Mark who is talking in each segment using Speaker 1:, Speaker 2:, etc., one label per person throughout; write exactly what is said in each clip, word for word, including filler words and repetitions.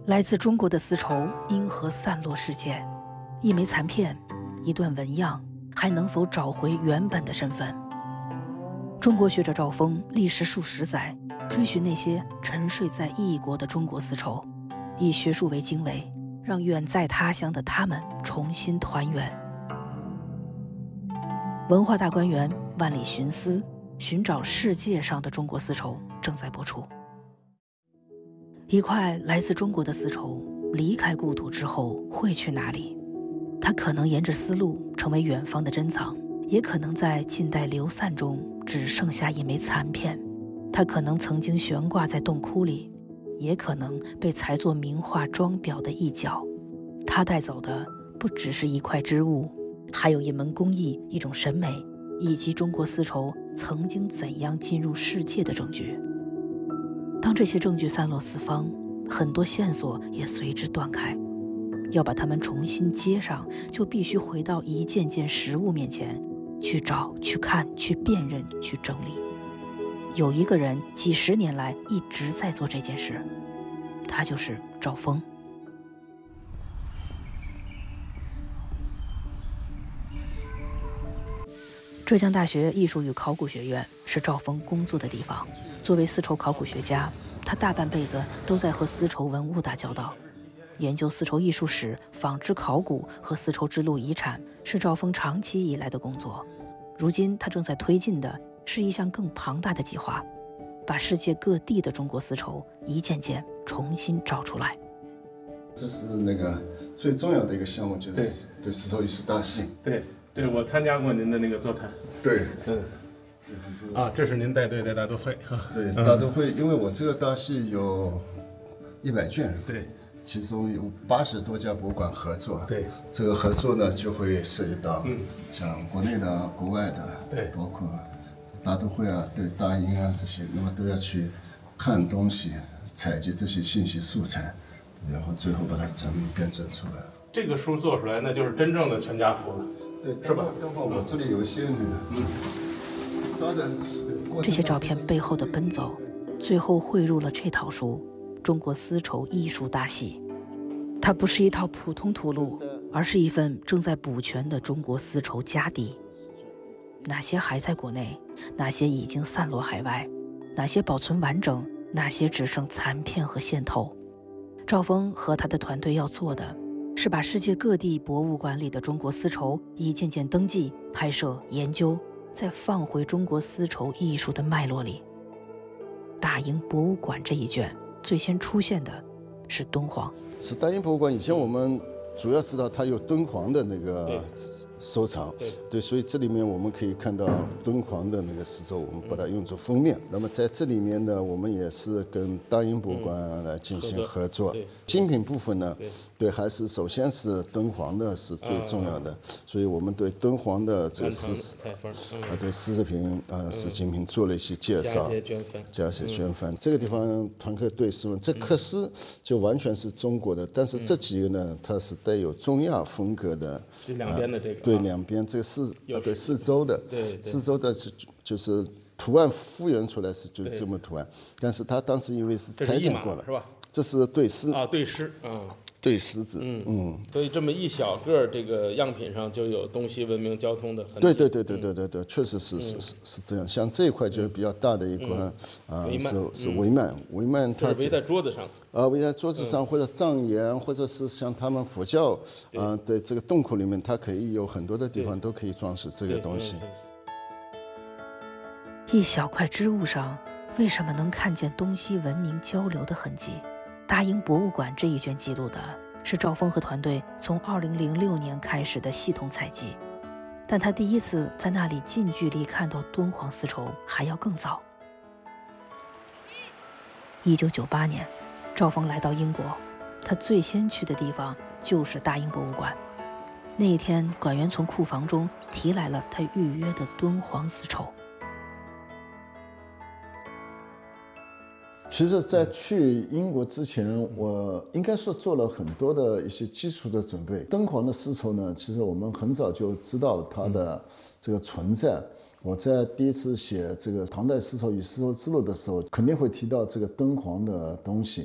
Speaker 1: 来自中国的丝绸因何散落世界？一枚残片，一段纹样，还能否找回原本的身份？中国学者赵峰历时数十载，追寻那些沉睡在异国的中国丝绸，以学术为经纬，让远在他乡的他们重新团圆。文化大观园万里寻丝，寻找世界上的中国丝绸正在播出。一块来自中国的丝绸离开故土之后会去哪里？它可能沿着丝路成为远方的珍藏，也可能在近代流散中只剩下一枚残片。它可能曾经悬挂在洞窟里，也可能被裁作名画装裱的一角。它带走的不只是一块织物，还有一门工艺、一种审美，以及中国丝绸曾经怎样进入世界的证据。当这些证据散落四方，很多线索也随之断开。要把它们重新接上，就必须回到一件件实物面前，去找、去看、去辨认、去整理。有一个人几十年来一直在做这件事，他就是赵峰。浙江大学艺术与考古学院是赵峰工作的地方。作为丝绸考古学家，他大半辈子都在和丝绸文物打交道。研究丝绸艺术史、纺织考古和丝绸之路遗产是赵峰长期以来的工作。如今他正在推进的是一项更庞大的计划，把世界各地的中国丝绸一件件重新找出来。
Speaker 2: 这是那个最重要的一个项目，就是对丝绸艺术大系。
Speaker 3: 对，对，我参加过您的那个座谈。
Speaker 2: 对，
Speaker 3: 嗯。啊，这是您带队的大都会哈。
Speaker 2: 对，大都会，因为我这个大系有一百卷，
Speaker 3: 对，
Speaker 2: 其中有八十多家博物馆合作。
Speaker 3: 对，
Speaker 2: 这个合作呢，就会涉及到，
Speaker 3: 嗯，
Speaker 2: 像国内的、国外的，
Speaker 3: 对，
Speaker 2: 包括大都会啊、对大英啊这些，那么都要去看东西，采集这些信息素材，然后最后把它整理编纂出来。
Speaker 3: 这个书做出来，那就是真正的全家福了，
Speaker 2: 对，
Speaker 3: 是吧？
Speaker 2: 等会我这里有一些那个，嗯。
Speaker 1: 这些照片背后的奔走，最后汇入了这套书《中国丝绸艺术大系》。它不是一套普通图录，而是一份正在补全的中国丝绸家底。哪些还在国内，哪些已经散落海外，哪些保存完整，哪些只剩残片和线头。赵峰和他的团队要做的是把世界各地博物馆里的中国丝绸一件件登记、拍摄、研究，再放回中国丝绸艺术的脉络里。大英博物馆这一卷最先出现的是敦煌。
Speaker 2: 是大英博物馆，以前我们主要知道它有敦煌的那个收藏，对，对，所以这里面我们可以看到敦煌的那个丝绸，我们把它用作封面。那么在这里面呢，我们也是跟大英博物馆来进行合作。精品部分呢，对，还是首先是敦煌的是最重要的，所以我们对敦煌的这个丝啊，对丝织品啊是精品做了一些介绍，加一些捐范。这个地方团客对是问，这刻丝就完全是中国的，但是这几个呢，它是带有中亚风格的。
Speaker 3: 两边的这个。
Speaker 2: 对，两边这个四啊，对四周的，四周的是就是图案复原出来是就是这么图案，但是它当时因为是裁剪过了，
Speaker 3: 是吧？
Speaker 2: 这是对丝
Speaker 3: 啊，对丝，嗯，
Speaker 2: 对丝子，嗯嗯，
Speaker 3: 所以这么一小个这个样品上就有东西文明交通的痕迹。
Speaker 2: 对对对对对对对，确实是是是是这样。像这一块就是比较大的一块啊，是是帷幔，帷幔它
Speaker 3: 围在桌子上。
Speaker 2: 啊，围在桌子上或者帐檐，或者是像他们佛教啊的这个洞窟里面，它可以有很多的地方都可以装饰这个东西。
Speaker 1: 一小块织物上，为什么能看见东西文明交流的痕迹？大英博物馆这一卷记录的是赵峰和团队从二零零六年开始的系统采集，但他第一次在那里近距离看到敦煌丝绸还要更早。一九九八年，赵峰来到英国，他最先去的地方就是大英博物馆。那一天，馆员从库房中提来了他预约的敦煌丝绸。
Speaker 4: 其实，在去英国之前，我应该说做了很多的一些基础的准备。敦煌的丝绸呢，其实我们很早就知道了它的这个存在。我在第一次写这个唐代丝绸与丝绸之路的时候，肯定会提到这个敦煌的东西。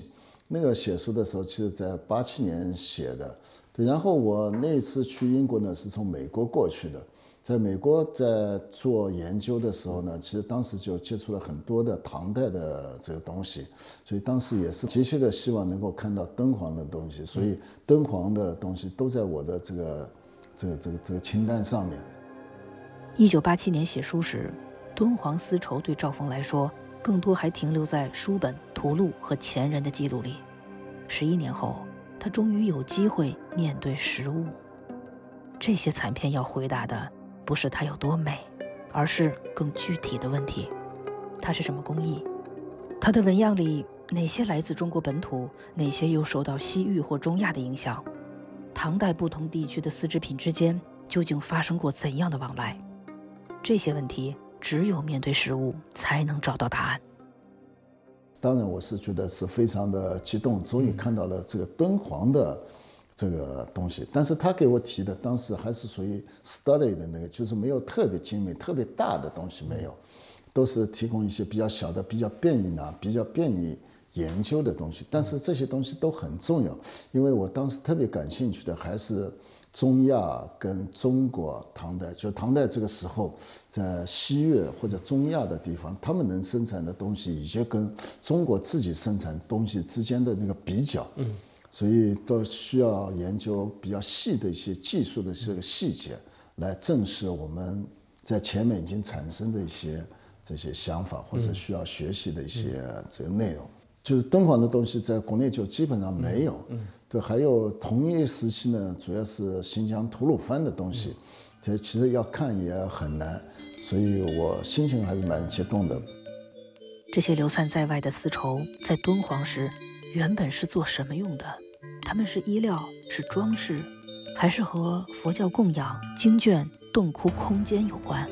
Speaker 4: 那个写书的时候，其实在八七年写的。对，然后我那次去英国呢，是从美国过去的。在美国在做研究的时候呢，其实当时就接触了很多的唐代的这个东西，所以当时也是急切的希望能够看到敦煌的东西，所以敦煌的东西都在我的这个这个这个这个清单上面。
Speaker 1: 一九八七年写书时，敦煌丝绸对赵峰来说，更多还停留在书本、图录和前人的记录里。十一年后，他终于有机会面对实物。这些残片要回答的不是它有多美，而是更具体的问题：它是什么工艺？它的纹样里哪些来自中国本土，哪些又受到西域或中亚的影响？唐代不同地区的丝织品之间究竟发生过怎样的往来？这些问题只有面对实物才能找到答案。
Speaker 4: 当然，我是觉得是非常的激动，终于看到了这个敦煌的这个东西。但是他给我提的当时还是属于 study 的那个，就是没有特别精美、特别大的东西，没有，都是提供一些比较小的、比较便于拿、比较便于研究的东西。但是这些东西都很重要，因为我当时特别感兴趣的还是中亚跟中国唐代，就唐代这个时候，在西越或者中亚的地方，他们能生产的东西，以及跟中国自己生产东西之间的那个比较，嗯，所以都需要研究比较细的一些技术的这个细节，来证实我们在前面已经产生的一些这些想法，或者需要学习的一些这个内容。就是敦煌的东西在国内就基本上没有，嗯，对，还有同一时期呢，主要是新疆吐鲁番的东西，这其实要看也很难，所以我心情还是蛮激动的。
Speaker 1: 这些流散在外的丝绸，在敦煌时原本是做什么用的？它们是衣料，是装饰，还是和佛教供养、经卷、洞窟空间有关？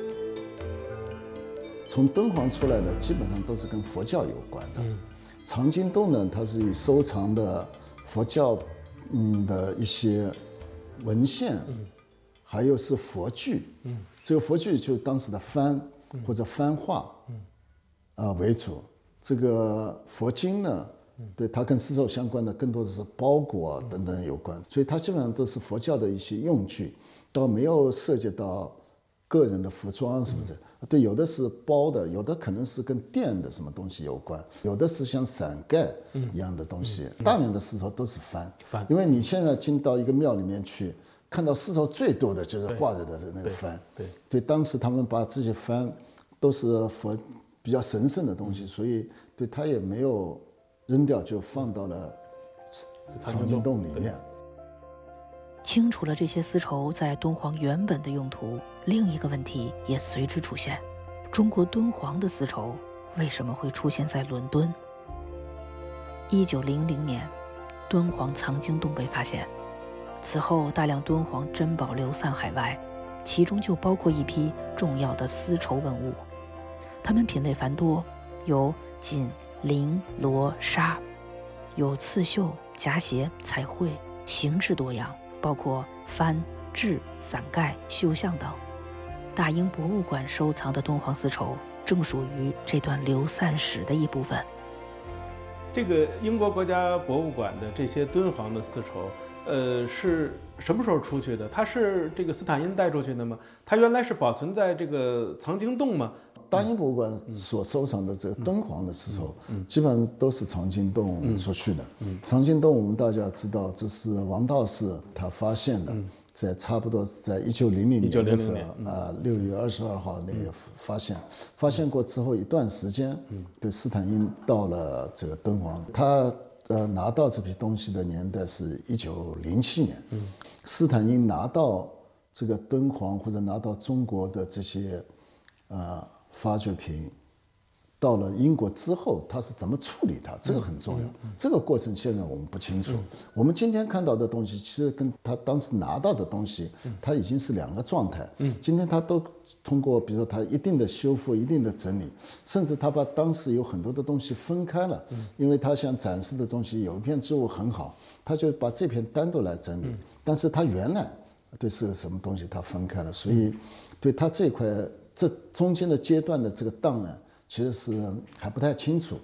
Speaker 4: 从敦煌出来的基本上都是跟佛教有关的。嗯，藏经洞呢，它是以收藏的佛教嗯的一些文献，嗯，还有是佛具，嗯，这个佛具就当时的幡或者幡画，嗯，啊、呃、为主。这个佛经呢，对它跟丝绸相关的更多的是包裹等等有关，所以它基本上都是佛教的一些用具，倒没有涉及到个人的服装什么的。对，有的是包的，有的可能是跟垫的什么东西有关，有的是像伞盖一样的东西。大量的丝绸都是幡，因为你现在进到一个庙里面去，看到丝绸最多的就是挂着的那个幡。对，对，当时他们把这些幡都是佛比较神圣的东西，所以对它也没有扔掉，就放到了藏经洞里面。
Speaker 1: 清楚了这些丝绸在敦煌原本的用途，另一个问题也随之出现：中国敦煌的丝绸为什么会出现在伦敦？一九零零年，敦煌藏经洞被发现，此后大量敦煌珍宝流散海外，其中就包括一批重要的丝绸文物。它们品类繁多，有锦、绫、罗、纱，有刺绣、夹鞋、彩绘，形制多样，包括幡、雉、伞盖、绣像等。大英博物馆收藏的敦煌丝绸正属于这段流散史的一部分。
Speaker 3: 这个英国国家博物馆的这些敦煌的丝绸，呃，是什么时候出去的？它是这个斯坦因带出去的吗？它原来是保存在这个藏经洞吗？
Speaker 4: 大英博物馆所收藏的这个敦煌的丝绸，嗯，基本上都是藏经洞出去的。嗯，藏经洞我们大家知道，这是王道士他发现的，嗯，在差不多是在一九零零年的时候啊，六月二十二号那个发现，发现过之后一段时间，嗯，对，斯坦因到了这个敦煌，他呃拿到这批东西的年代是一九零七年，嗯，斯坦因拿到这个敦煌或者拿到中国的这些啊。呃发掘品到了英国之后，他是怎么处理它？这个很重要。这个过程现在我们不清楚。我们今天看到的东西，其实跟他当时拿到的东西，它已经是两个状态。今天他都通过，比如说他一定的修复、一定的整理，甚至他把当时有很多的东西分开了，因为他想展示的东西有一片织物很好，他就把这片单独来整理。但是他原来对是个什么东西，他分开了，所以对他这块。这中间的阶段的这个档案其实是还不太清楚，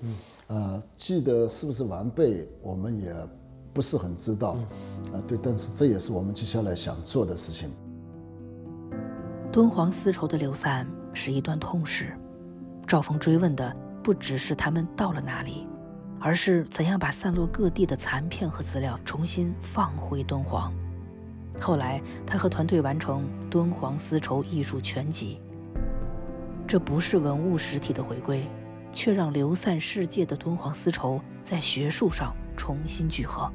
Speaker 4: 呃，记得是不是完备，我们也不是很知道，啊，对，但是这也是我们接下来想做的事情。
Speaker 1: 敦煌丝绸的流散是一段痛史，赵峰追问的不只是他们到了哪里，而是怎样把散落各地的残片和资料重新放回敦煌。后来，他和团队完成《敦煌丝绸艺术全集》，这不是文物实体的回归，却让流散世界的敦煌丝绸在学术上重新聚合。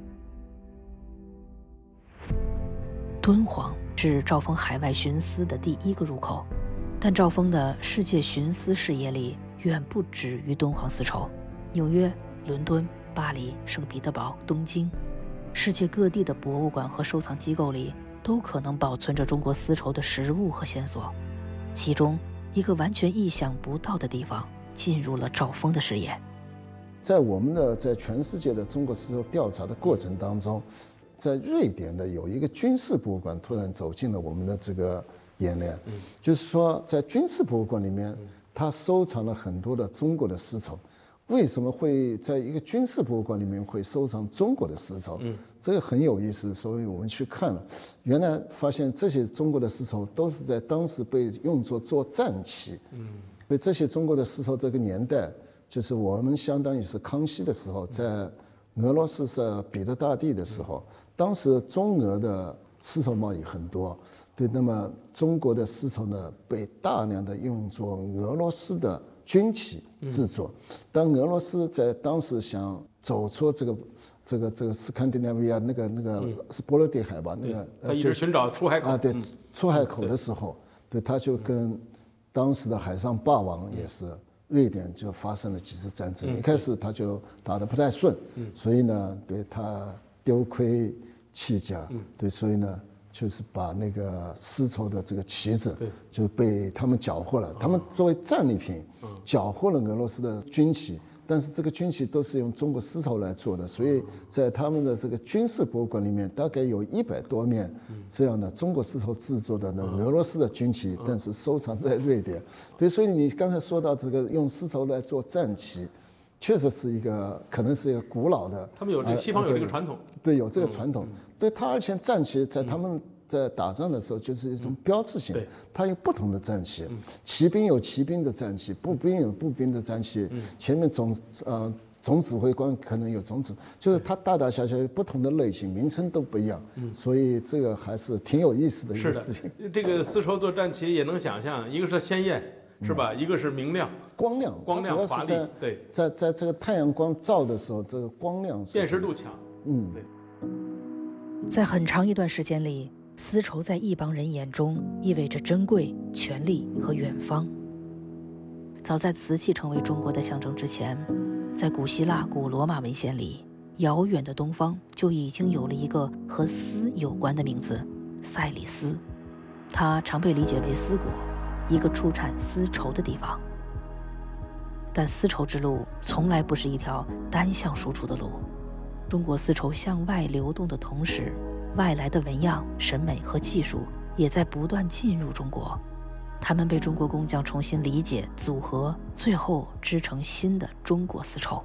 Speaker 1: 敦煌是赵峰海外寻丝的第一个入口，但赵峰的世界寻丝事业里远不止于敦煌丝绸。纽约、伦敦、巴黎、圣彼得堡、东京，世界各地的博物馆和收藏机构里都可能保存着中国丝绸的实物和线索。其中一个完全意想不到的地方进入了赵峰的视野。
Speaker 4: 在我们的在全世界的中国丝绸调查的过程当中，在瑞典的有一个军事博物馆突然走进了我们的这个眼帘，嗯、就是说在军事博物馆里面，它收藏了很多的中国的丝绸。为什么会在一个军事博物馆里面会收藏中国的丝绸？嗯，这个很有意思，所以我们去看了，原来发现这些中国的丝绸都是在当时被用作做战旗。嗯，所以这些中国的丝绸这个年代，就是我们相当于是康熙的时候，在俄罗斯是彼得大帝的时候，当时中俄的丝绸贸易很多，对，那么中国的丝绸呢，被大量的用作俄罗斯的军旗制作。当俄罗斯在当时想走出这个这个这个斯堪的纳维亚那个那个是波罗的海吧，那个
Speaker 3: 他一直寻找出海口
Speaker 4: 啊，对，出海口的时候，对，他就跟当时的海上霸王也是瑞典就发生了几次战争。一开始他就打得不太顺，所以呢，对他丢盔弃甲，对，所以呢，就是把那个丝绸的这个旗子就被他们缴获了。他们作为战利品缴获了俄罗斯的军旗，但是这个军旗都是用中国丝绸来做的，所以在他们的这个军事博物馆里面，大概有一百多面这样的中国丝绸制作的那俄罗斯的军旗，但是收藏在瑞典。对，所以你刚才说到这个用丝绸来做战旗，确实是一个可能是一个古老的，
Speaker 3: 他们有这个西方有这个传统，
Speaker 4: 对，有这个传统。对，他而且战旗在他们在打仗的时候就是一种标志性，它有不同的战旗，骑兵有骑兵的战旗，步兵有步兵的战旗，前面总呃总指挥官可能有总指，就是它大大小小有不同的类型，名称都不一样，所以这个还是挺有意思的一个事情。
Speaker 3: 这个丝绸做战旗也能想象，一个是鲜艳。是吧？一个是明亮、
Speaker 4: 光亮，
Speaker 3: 光亮华丽，对，
Speaker 4: 在在这个太阳光照的时候，这个光亮
Speaker 3: 辨识度强。
Speaker 4: 嗯，
Speaker 3: 对。
Speaker 1: 在很长一段时间里，丝绸在一帮人眼中意味着珍贵、权力和远方。早在瓷器成为中国的象征之前，在古希腊、古罗马文献里，遥远的东方就已经有了一个和丝有关的名字——塞里斯。它常被理解为丝国，一个出产丝绸的地方。但丝绸之路从来不是一条单向输出的路，中国丝绸向外流动的同时，外来的纹样、审美和技术也在不断进入中国，它们被中国工匠重新理解、组合，最后织成新的中国丝绸。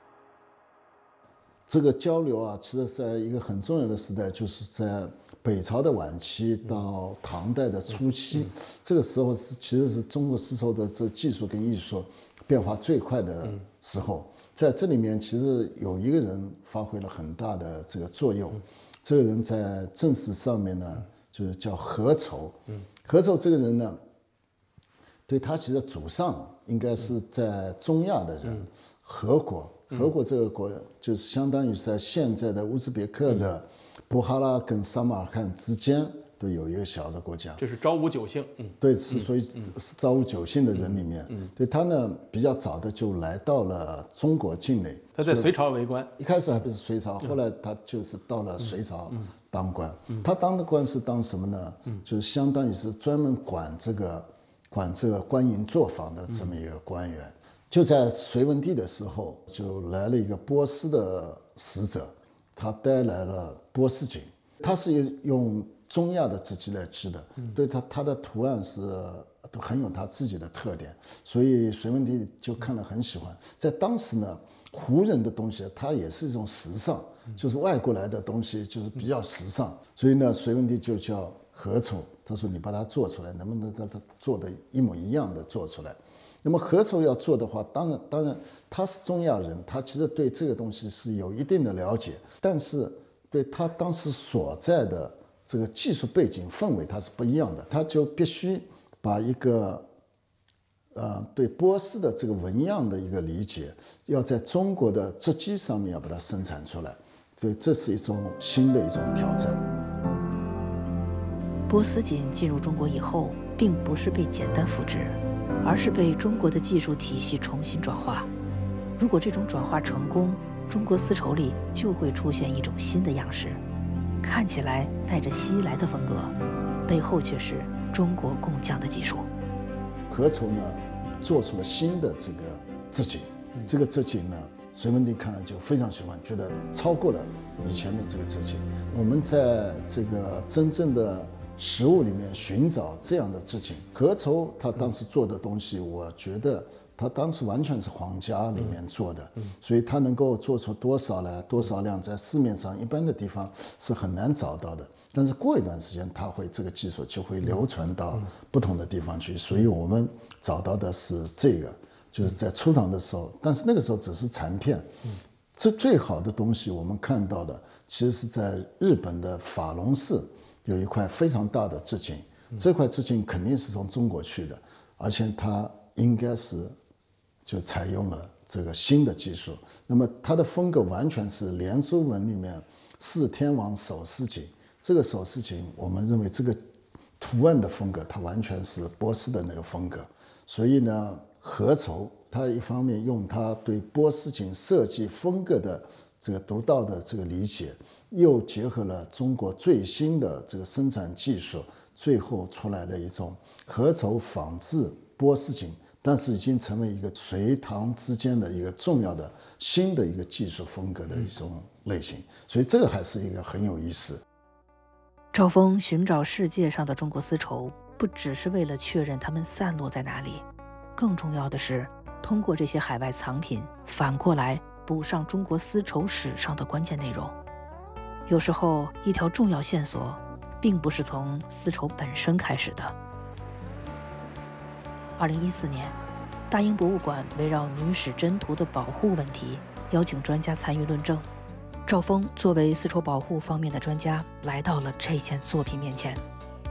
Speaker 4: 这个交流啊，其实在一个很重要的时代，就是在北朝的晚期到唐代的初期，这个时候是其实是中国丝绸的这技术跟艺术变化最快的时候。在这里面，其实有一个人发挥了很大的这个作用。这个人在正史上面呢，就是叫何丑。何丑这个人呢，对他其实祖上应该是在中亚的人，何国。何国这个国就是相当于是在现在的乌兹别克的布哈拉跟撒马尔罕之间都有一个小的国家。
Speaker 3: 这是昭武九姓，嗯，
Speaker 4: 对，是属于是昭武九姓的人里面，嗯，对他呢比较早的就来到了中国境内。
Speaker 3: 他在隋朝为官，
Speaker 4: 一开始还不是隋朝，后来他就是到了隋朝当官。他当的官是当什么呢？就是相当于是专门管这个管这个官营作坊的这么一个官员。就在隋文帝的时候，就来了一个波斯的使者，他带来了波斯锦。他是用中亚的织机来织的，对它它的图案是都很有它自己的特点，所以隋文帝就看了很喜欢。在当时呢，胡人的东西它也是一种时尚，就是外国来的东西就是比较时尚，所以呢，隋文帝就叫何愁，他说你把它做出来，能不能跟他做的一模一样的做出来？那么何愁要做的话，当然当然他是中亚人，他其实对这个东西是有一定的了解，但是对他当时所在的这个技术背景氛围它是不一样的，他就必须把一个呃对波斯的这个纹样的一个理解，要在中国的织机上面要把它生产出来，所以这是一种新的一种挑战。
Speaker 1: 波斯锦进入中国以后，并不是被简单复制，而是被中国的技术体系重新转化。如果这种转化成功，中国丝绸里就会出现一种新的样式，看起来带着西来的风格，背后却是中国工匠的技术。
Speaker 4: 何愁呢，做出了新的这个织锦，这个织锦呢，隋文帝看了就非常喜欢，觉得超过了以前的这个织锦。我们在这个真正的实物里面寻找这样的织锦，何愁他当时做的东西，我觉得他当时完全是皇家里面做的，所以他能够做出多少呢？多少量在市面上一般的地方是很难找到的。但是过一段时间，他会这个技术就会流传到不同的地方去，所以我们找到的是这个，就是在初唐的时候，但是那个时候只是残片。这最好的东西我们看到的，其实是在日本的法隆寺有一块非常大的织锦，这块织锦肯定是从中国去的，而且它应该是就采用了这个新的技术。那么它的风格完全是连珠纹里面四天王手撕锦，这个手撕锦我们认为这个图案的风格它完全是波斯的那个风格。所以呢，何愁他一方面用他对波斯锦设计风格的这个独到的这个理解，又结合了中国最新的这个生产技术，最后出来的一种何愁仿制波斯锦，但是已经成为一个隋唐之间的一个重要的新的一个技术风格的一种类型，所以这个还是一个很有意思。
Speaker 1: 赵峰寻找世界上的中国丝绸，不只是为了确认它们散落在哪里，更重要的是通过这些海外藏品，反过来补上中国丝绸史上的关键内容。有时候，一条重要线索，并不是从丝绸本身开始的。二零一四年，大英博物馆围绕女史箴图的保护问题，邀请专家参与论证。赵峰作为丝绸保护方面的专家，来到了这件作品面前。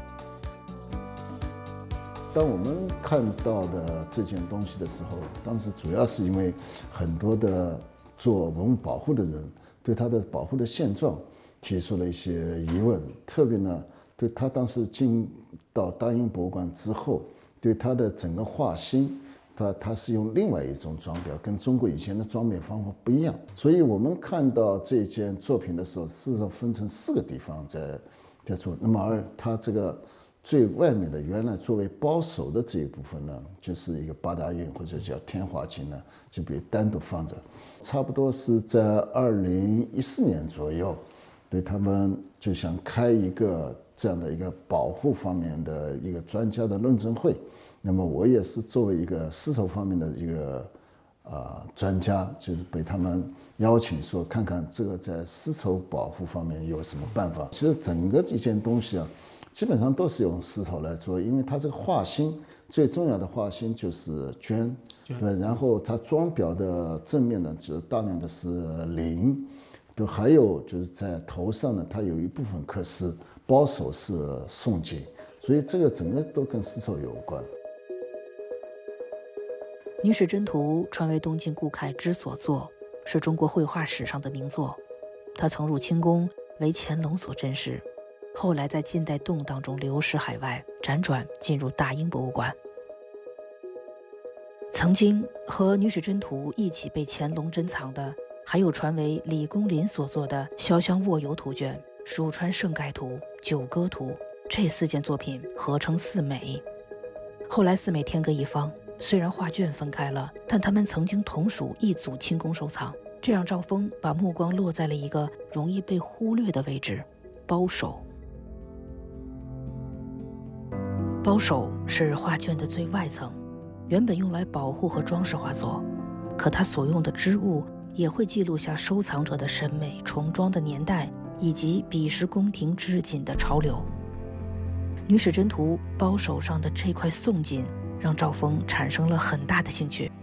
Speaker 4: 当我们看到的这件东西的时候，当时主要是因为很多的做文物保护的人对它的保护的现状提出了一些疑问，特别呢，对他当时进到大英博物馆之后，对他的整个画心，他他是用另外一种装裱，跟中国以前的装裱方法不一样。所以我们看到这件作品的时候，事实上分成四个地方在在做。那么而它这个最外面的原来作为包手的这一部分呢，就是一个八大运或者叫天华锦呢，就被单独放着。差不多是在二零一四年左右，对他们就想开一个这样的一个保护方面的一个专家的论证会。那么我也是作为一个丝绸方面的一个呃专家，就是被他们邀请说看看这个在丝绸保护方面有什么办法。其实整个这件东西啊，基本上都是用丝绸来做，因为它这个画心最重要的画心就是绢，对，然后它装裱的正面呢，就是大量的是绫，对，还有就是在头上呢，它有一部分刻丝，包手是宋锦，所以这个整个都跟丝绸有关。
Speaker 1: 女史箴图传为东晋顾恺之所作，是中国绘画史上的名作。他曾入清宫，为乾隆所珍视，后来在近代动荡中流失海外，辗转进入大英博物馆。曾经和女史箴图一起被乾隆珍藏的，还有传为李公麟所作的《潇湘卧游图卷》《蜀川盛盖图》《九歌图》，这四件作品合称四美。后来四美天各一方，虽然画卷分开了，但他们曾经同属一组清宫收藏，这让赵峰把目光落在了一个容易被忽略的位置——包手。 包手是画卷的最外层，原本用来保护和装饰画作，可它所用的织物也会记录下收藏者的审美、重装的年代以及彼时宫廷织锦的潮流。女史箴图包手上的这块宋锦让赵峰产生了很大的兴趣。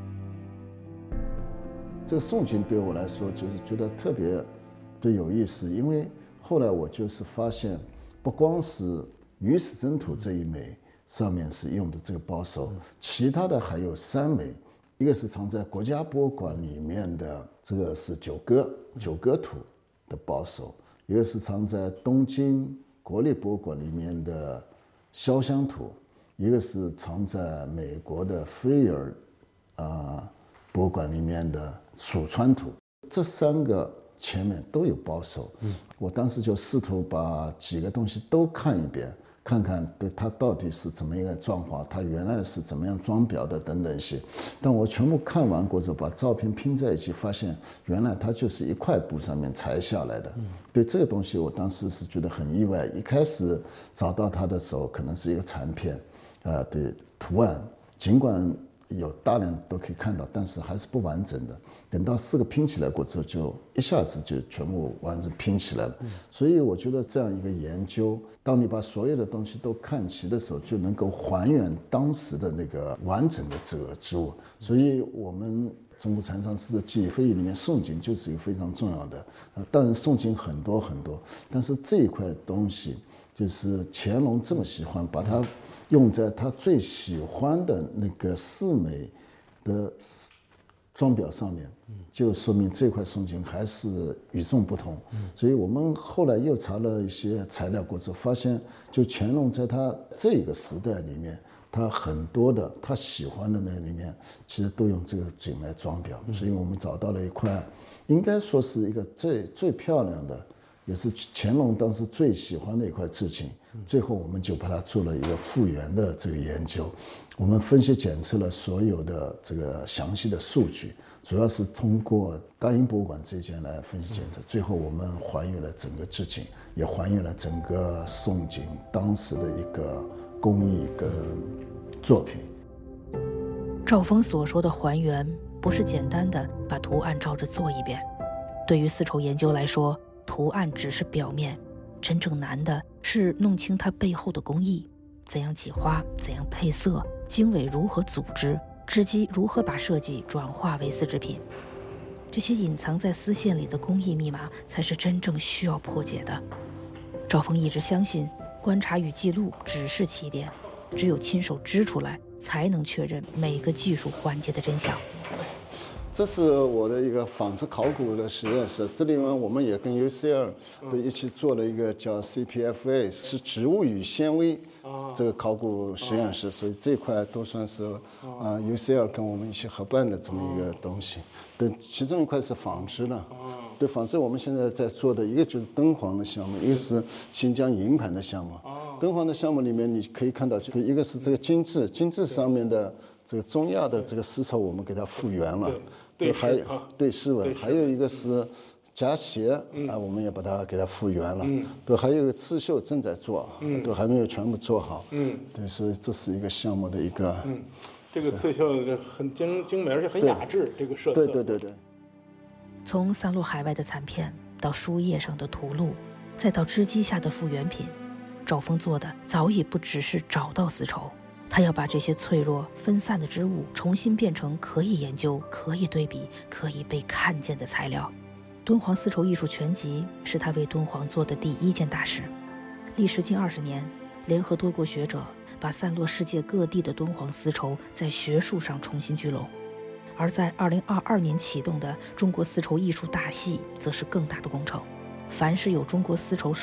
Speaker 4: 这个宋锦对我来说就是觉得特别对有意思，因为后来我就是发现，不光是女史箴图这一枚上面是用的这个包手，其他的还有三枚，一个是藏在国家博物馆里面的这个是九歌九歌图的包手，一个是藏在东京国立博物馆里面的潇湘图，一个是藏在美国的菲尔啊博物馆里面的蜀川图。这三个前面都有包手，嗯，我当时就试图把几个东西都看一遍，看看对它到底是怎么一个状况，它原来是怎么样装裱的等等一些。但我全部看完过之后，把照片拼在一起，发现原来它就是一块布上面裁下来的。嗯，对这个东西，我当时是觉得很意外。一开始找到它的时候，可能是一个残片，呃，对图案，尽管有大量都可以看到，但是还是不完整的。等到四个拼起来过之后，就一下子就全部完整拼起来了。所以我觉得这样一个研究，当你把所有的东西都看齐的时候，就能够还原当时的那个完整的这个织物。所以我们中国禅上师的记忆非遗里面，宋锦就是一个非常重要的。当然宋锦很多很多，但是这一块东西就是乾隆这么喜欢，把它用在他最喜欢的那个四枚的装裱上面，就说明这块宋锦还是与众不同。所以我们后来又查了一些材料过之后，发现就乾隆在他这个时代里面，他很多的他喜欢的那里面，其实都用这个锦来装裱。所以我们找到了一块，应该说是一个最最漂亮的，也是乾隆当时最喜欢的一块制锦。最后我们就把它做了一个复原的这个研究，我们分析检测了所有的这个详细的数据，主要是通过大英博物馆这件来分析检测，最后我们还原了整个制锦，也还原了整个宋锦当时的一个工艺跟作品。
Speaker 1: 赵峰所说的还原，不是简单的把图案照着做一遍。对于丝绸研究来说，图案只是表面，真正难的是弄清它背后的工艺，怎样挤花，怎样配色，经纬如何组织，织机如何把设计转化为丝织品。这些隐藏在丝线里的工艺密码，才是真正需要破解的。赵峰一直相信，观察与记录只是起点，只有亲手织出来，才能确认每个技术环节的真相。
Speaker 2: 这是我的一个纺织考古的实验室，这里面我们也跟 U C L 都一起做了一个叫 C P F A， 是植物与纤维这个考古实验室，所以这块都算是啊 U C L 跟我们一起合办的这么一个东西。对，其中一块是纺织的，对纺织我们现在在做的一个就是敦煌的项目，一个是新疆银盘的项目。敦煌的项目里面你可以看到，就一个是这个精致，精致上面的这个中亚的这个丝绸，我们给它复原了。对，还对丝纹，还有一个是夹鞋啊，我们也把它给它复原了。对，还有一个刺绣正在做，都还没有全部做好。嗯，对，所以这是一个项目的一个。
Speaker 3: 嗯，这个刺绣很精精美，而且很雅致，这个设计。
Speaker 2: 对对对对。
Speaker 1: 从散落海外的残片，到书页上的图录，再到织机下的复原品，赵峰做的早已不只是找到丝绸。他要把这些脆弱分散的织物重新变成可以研究、可以对比、可以被看见的材料。敦煌丝绸艺术全集是他为敦煌做的第一件大事。历时近二十年，联合多国学者把散落世界各地的敦煌丝绸在学术上重新聚拢。而在二零二二年启动的中国丝绸艺术大系，则是更大的工程。凡是有中国丝绸